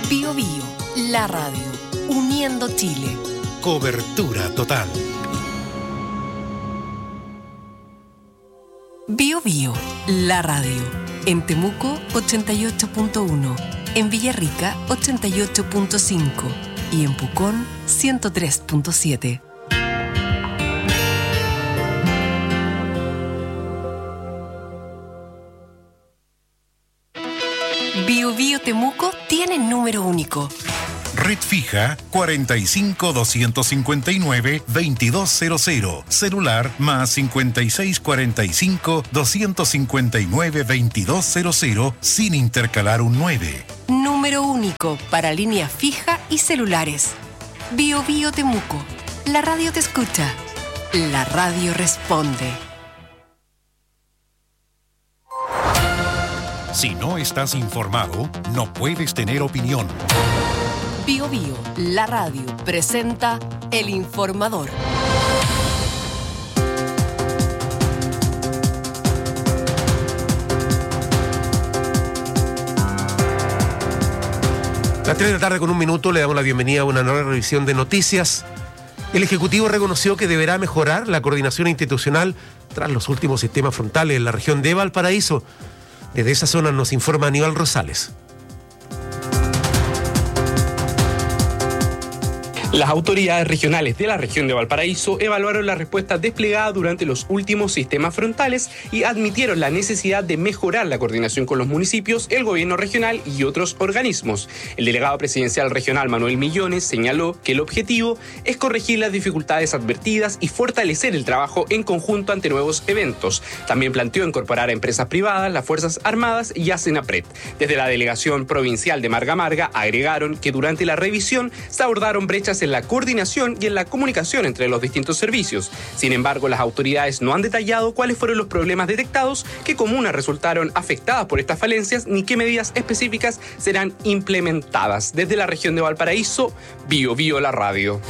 Bio Bio, la radio, uniendo Chile. Cobertura total. Bio Bio, la radio. En Temuco, 88.1. En Villarrica, 88.5. Y en Pucón, 103.7. Bio Bio Temuco tiene número único. Red fija 45-259-2200. Celular más 5645-259-2200 sin intercalar un 9. Número único para línea fija y celulares. Bio Bio Temuco. La radio te escucha. La radio responde. Si no estás informado, no puedes tener opinión. Bio Bio, la radio, presenta El Informador. Las 3 de la tarde con 1 minuto le damos la bienvenida a una nueva revisión de noticias. El Ejecutivo reconoció que deberá mejorar la coordinación institucional tras los últimos sistemas frontales en la región de Valparaíso. Desde esa zona nos informa Aníbal Rosales. Las autoridades regionales de la región de Valparaíso evaluaron la respuesta desplegada durante los últimos sistemas frontales y admitieron la necesidad de mejorar la coordinación con los municipios, el gobierno regional y otros organismos. El delegado presidencial regional Manuel Millones señaló que el objetivo es corregir las dificultades advertidas y fortalecer el trabajo en conjunto ante nuevos eventos. También planteó incorporar a empresas privadas, las Fuerzas Armadas y a Senapred. Desde la delegación provincial de Marga Marga agregaron que durante la revisión se abordaron brechas en la coordinación y en la comunicación entre los distintos servicios. Sin embargo, las autoridades no han detallado cuáles fueron los problemas detectados, qué comunas resultaron afectadas por estas falencias, ni qué medidas específicas serán implementadas. Desde la región de Valparaíso, Bio Bio la radio.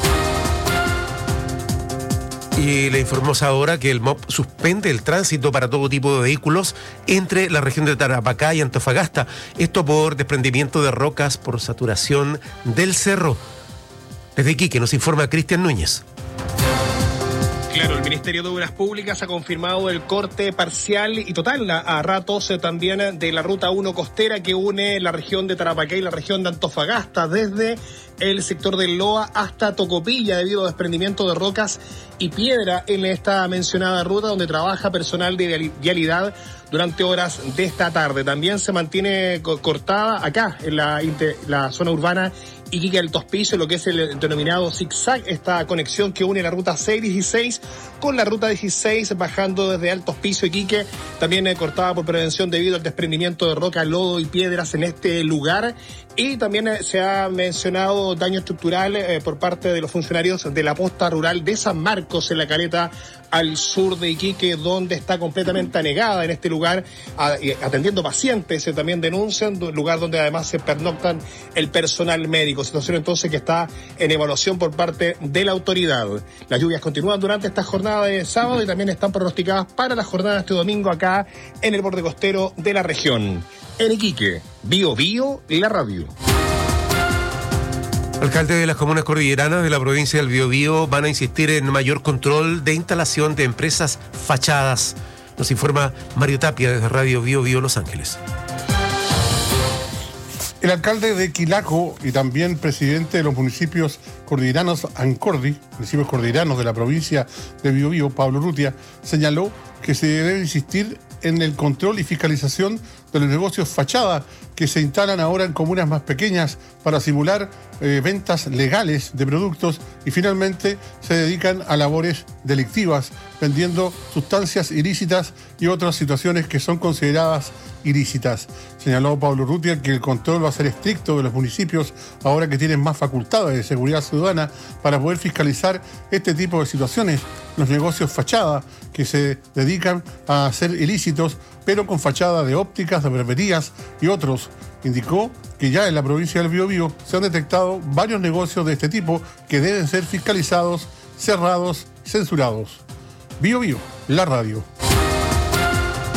Y le informamos ahora que el MOP suspende el tránsito para todo tipo de vehículos entre la región de Tarapacá y Antofagasta. Esto por desprendimiento de rocas por saturación del cerro. Desde Iquique nos informa Cristian Núñez. Claro, el Ministerio de Obras Públicas ha confirmado el corte parcial y total a ratos también de la Ruta 1 costera que une la región de Tarapacá y la región de Antofagasta desde el sector del Loa hasta Tocopilla debido a desprendimiento de rocas y piedra en esta mencionada ruta donde trabaja personal de vialidad durante horas de esta tarde. También se mantiene cortada acá en la zona urbana Iquique Alto Hospicio, lo que es el denominado zigzag, esta conexión que une la ruta 616 con la ruta 16 bajando desde Alto Hospicio Iquique, también cortada por prevención debido al desprendimiento de roca, lodo y piedras en este lugar. Y también se ha mencionado daño estructural por parte de los funcionarios de la posta rural de San Marcos en la Caleta al sur de Iquique, donde está completamente anegada en este lugar, atendiendo pacientes, también denuncian, lugar donde además se pernoctan el personal médico, situación entonces que está en evaluación por parte de la autoridad. Las lluvias continúan durante esta jornada de sábado y también están pronosticadas para la jornada de este domingo acá en el borde costero de la región. En Iquique, Bio Bio y la radio. Alcaldes de las comunas cordilleranas de la provincia del Biobío van a insistir en mayor control de instalación de empresas fachadas. Nos informa Mario Tapia desde Radio Bio Bio Los Ángeles. El alcalde de Quilaco y también presidente de los municipios cordilleranos Ancordi, municipios cordilleranos de la provincia de Biobío, Pablo Urrutia, señaló que se debe insistir en el control y fiscalización de los negocios fachada que se instalan ahora en comunas más pequeñas para simular ventas legales de productos y finalmente se dedican a labores delictivas, vendiendo sustancias ilícitas y otras situaciones que son consideradas ilícitas. Señaló Pablo Urrutia que el control va a ser estricto de los municipios ahora que tienen más facultades de seguridad ciudadana para poder fiscalizar este tipo de situaciones, los negocios fachada que se dedican a ser ilícitos pero con fachada de ópticas, de barberías y otros. Indicó que ya en la provincia del Biobío se han detectado varios negocios de este tipo que deben ser fiscalizados, cerrados, censurados. Bio Bio, la radio.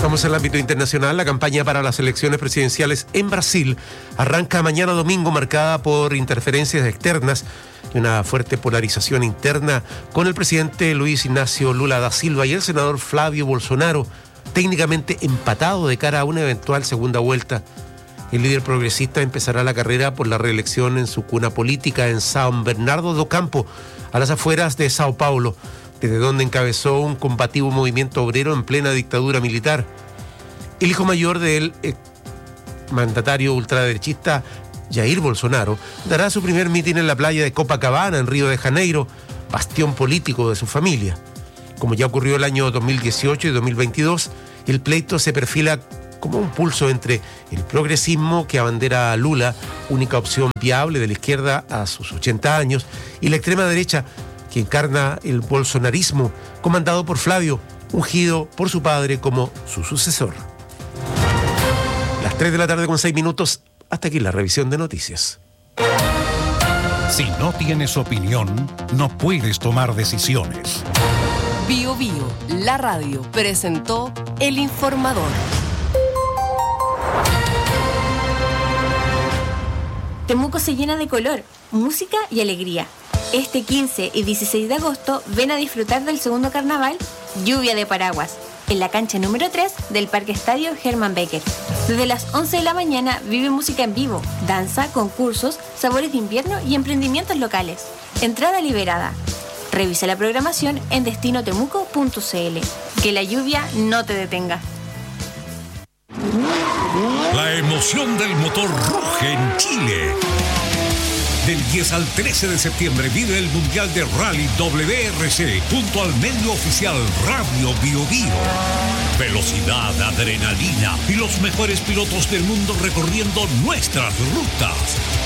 Vamos al ámbito internacional. La campaña para las elecciones presidenciales en Brasil arranca mañana domingo, marcada por interferencias externas y una fuerte polarización interna con el presidente Luis Ignacio Lula da Silva y el senador Flávio Bolsonaro técnicamente empatado de cara a una eventual segunda vuelta. El líder progresista empezará la carrera por la reelección en su cuna política en São Bernardo do Campo, a las afueras de Sao Paulo, desde donde encabezó un combativo movimiento obrero en plena dictadura militar. El hijo mayor del mandatario ultraderechista Jair Bolsonaro dará su primer mitin en la playa de Copacabana, en Río de Janeiro, bastión político de su familia. Como ya ocurrió el año 2018 y 2022, el pleito se perfila como un pulso entre el progresismo que abandera a Lula, única opción viable de la izquierda a sus 80 años, y la extrema derecha que encarna el bolsonarismo, comandado por Flávio, ungido por su padre como su sucesor. Las 3 de la tarde con 6 minutos, hasta aquí la revisión de noticias. Si no tienes opinión, no puedes tomar decisiones. Bio Bio, la radio, presentó El Informador. Temuco se llena de color, música y alegría. Este 15 y 16 de agosto ven a disfrutar del segundo carnaval Lluvia de Paraguas, en la cancha número 3 del Parque Estadio Hermann Becker. Desde las 11 de la mañana vive música en vivo, danza, concursos, sabores de invierno y emprendimientos locales. Entrada liberada. Revisa la programación en destinotemuco.cl. Que la lluvia no te detenga. La emoción del motor ruge en Chile. Del 10 al 13 de septiembre vive el Mundial de Rally WRC junto al medio oficial Radio Bio Bio. Velocidad, adrenalina y los mejores pilotos del mundo recorriendo nuestras rutas.